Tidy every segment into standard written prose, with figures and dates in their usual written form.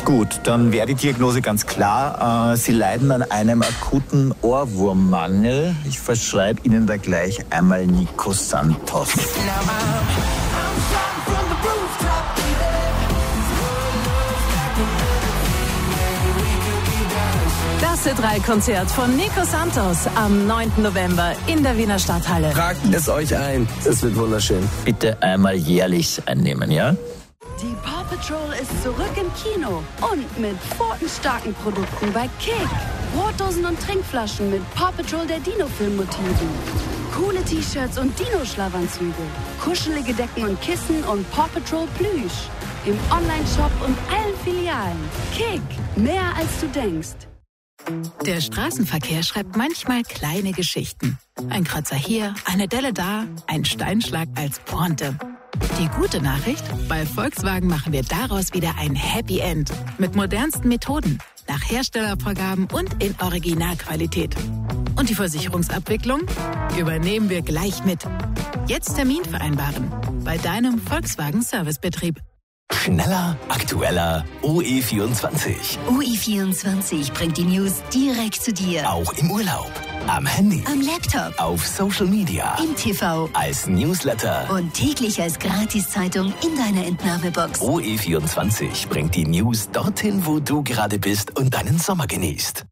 Gut, dann wäre die Diagnose ganz klar. Sie leiden an einem akuten Ohrwurmmangel. Ich verschreibe Ihnen da gleich einmal Nico Santos. Das C3-Konzert von Nico Santos am 9. November in der Wiener Stadthalle. Tragt es euch ein, es wird wunderschön. Bitte einmal jährlich einnehmen, ja? Die Paw Patrol ist zurück im Kino und mit pfotenstarken Produkten bei Kick. Brotdosen und Trinkflaschen mit Paw Patrol der Dino-Film-Motiven. Coole T-Shirts und Dino-Schlafanzüge. Kuschelige Decken und Kissen und Paw Patrol Plüsch. Im Online-Shop und allen Filialen. Kick, mehr als du denkst. Der Straßenverkehr schreibt manchmal kleine Geschichten. Ein Kratzer hier, eine Delle da, ein Steinschlag als Pointe. Die gute Nachricht, bei Volkswagen machen wir daraus wieder ein Happy End. Mit modernsten Methoden, nach Herstellervorgaben und in Originalqualität. Und die Versicherungsabwicklung übernehmen wir gleich mit. Jetzt Termin vereinbaren bei deinem Volkswagen Servicebetrieb. Schneller, aktueller, OE24. OE24 bringt die News direkt zu dir. Auch im Urlaub, am Handy, am Laptop, auf Social Media, im TV, als Newsletter und täglich als Gratiszeitung in deiner Entnahmebox. OE24 bringt die News dorthin, wo du gerade bist und deinen Sommer genießt.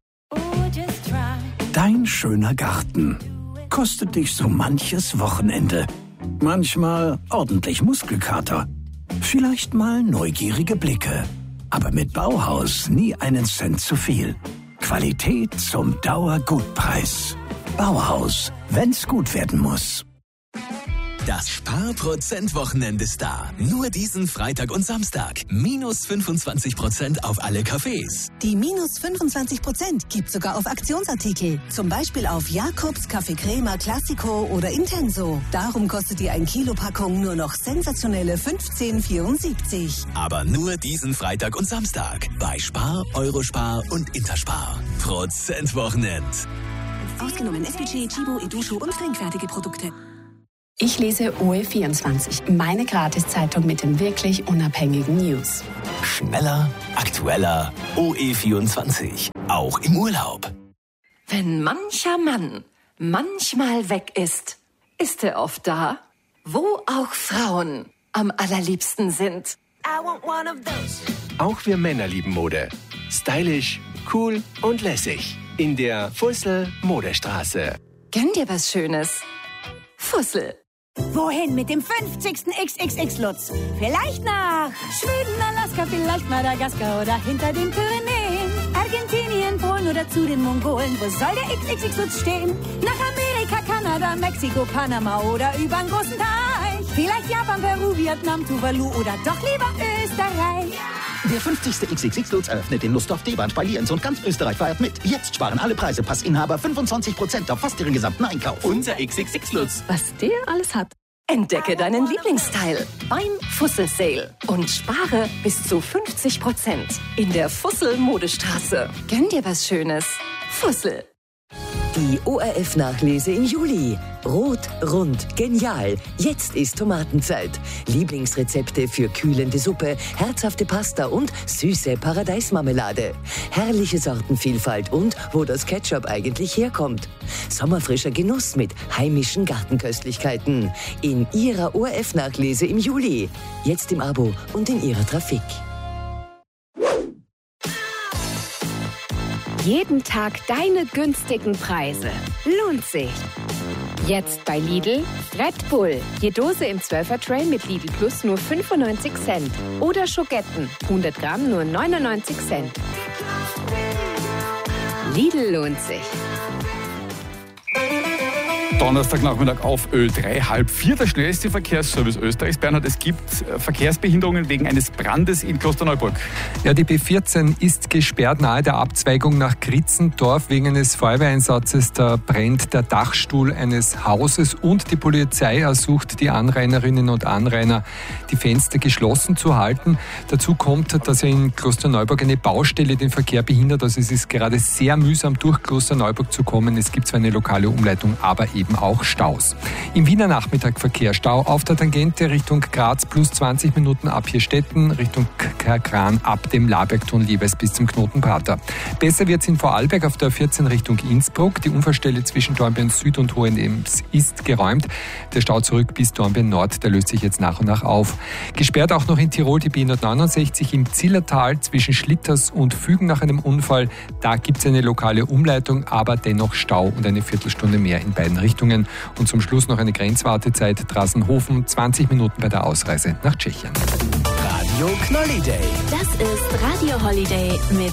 Dein schöner Garten kostet dich so manches Wochenende. Manchmal ordentlich Muskelkater. Vielleicht mal neugierige Blicke. Aber mit Bauhaus nie einen Cent zu viel. Qualität zum Dauergutpreis. Bauhaus, wenn's gut werden muss. Das Sparprozent-Wochenende ist da. Nur diesen Freitag und Samstag. Minus 25% auf alle Cafés. Die minus 25% gibt sogar auf Aktionsartikel. Zum Beispiel auf Jakobs, Café Crema, Classico oder Intenso. Darum kostet die 1 Kilo Packung nur noch sensationelle 15,74. Aber nur diesen Freitag und Samstag. Bei Spar, Eurospar und Interspar. Prozentwochenend. Ausgenommen SPG, Chibo, Edusho und trinkfertige Produkte. Ich lese OE24, meine Gratiszeitung mit den wirklich unabhängigen News. Schneller, aktueller, OE24. Auch im Urlaub. Wenn mancher Mann manchmal weg ist, ist er oft da, wo auch Frauen am allerliebsten sind. Auch wir Männer lieben Mode. Stylisch, cool und lässig. In der Fussel Modestraße. Gönn dir was Schönes. Fussel. Wohin mit dem 50. XXX-Lutz? Vielleicht nach Schweden, Alaska, vielleicht Madagaskar oder hinter den Pyrenäen. Argentinien, Polen oder zu den Mongolen. Wo soll der XXX-Lutz stehen? Nach Amerika, Kanada, Mexiko, Panama oder übern großen Teich. Vielleicht Japan, Peru, Vietnam, Tuvalu oder doch lieber Österreich. Der 50. XXX-Lutz eröffnet den Lustdorf D-Bahn bei Lienz und ganz Österreich feiert mit. Jetzt sparen alle Preisepassinhaber 25% auf fast ihren gesamten Einkauf. Unser XXX-Lutz. Was der alles hat. Entdecke deinen Lieblingsteil beim Fussel Sale und spare bis zu 50% in der Fussel Modestraße. Gönn dir was Schönes. Fussel. Die ORF-Nachlese im Juli. Rot, rund, genial. Jetzt ist Tomatenzeit. Lieblingsrezepte für kühlende Suppe, herzhafte Pasta und süße Paradeismarmelade. Herrliche Sortenvielfalt und wo das Ketchup eigentlich herkommt. Sommerfrischer Genuss mit heimischen Gartenköstlichkeiten. In Ihrer ORF-Nachlese im Juli. Jetzt im Abo und in Ihrer Trafik. Jeden Tag deine günstigen Preise. Lohnt sich. Jetzt bei Lidl Red Bull. Je Dose im 12er-Tray mit Lidl Plus nur 95 Cent. Oder Schogetten, 100 Gramm nur 99 Cent. Lidl lohnt sich. Donnerstagnachmittag auf Ö3, 3:30, der schnellste Verkehrsservice Österreichs. Bernhard, es gibt Verkehrsbehinderungen wegen eines Brandes in Klosterneuburg. Ja, die B14 ist gesperrt nahe der Abzweigung nach Kritzendorf wegen eines Feuerwehreinsatzes. Da brennt der Dachstuhl eines Hauses und die Polizei ersucht die Anrainerinnen und Anrainer, die Fenster geschlossen zu halten. Dazu kommt, dass in Klosterneuburg eine Baustelle den Verkehr behindert. Also es ist gerade sehr mühsam, durch Klosterneuburg zu kommen. Es gibt zwar eine lokale Umleitung, aber eben eben auch Staus. Im Wiener Nachmittag Verkehrsstau auf der Tangente Richtung Graz plus 20 Minuten ab Hirstetten, Richtung Kran ab dem Labergtunnel jeweils bis zum Knoten Prater. Besser wird es in Vorarlberg auf der 14 Richtung Innsbruck. Die Unfallstelle zwischen Dornbirn Süd und Hohenems ist geräumt. Der Stau zurück bis Dornbirn Nord, der löst sich jetzt nach und nach auf. Gesperrt auch noch in Tirol die B169 im Zillertal zwischen Schlitters und Fügen nach einem Unfall. Da gibt es eine lokale Umleitung, aber dennoch Stau und eine Viertelstunde mehr in beiden Richtungen. Und zum Schluss noch eine Grenzwartezeit Drassenhofen, 20 Minuten bei der Ausreise nach Tschechien. Radio Knolli Day. Das ist Radio Holiday mit